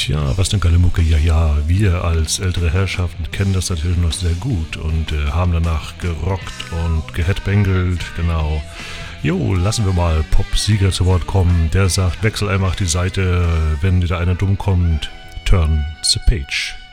Tja, was eine geile Mucke. Ja, wir als ältere Herrschaften kennen das natürlich noch sehr gut und haben danach gerockt und geheadbangelt, genau. Jo, lassen wir mal Pop-Sieger zu Wort kommen. Der sagt, wechsel einfach die Seite, wenn dir da einer dumm kommt. Turn the page.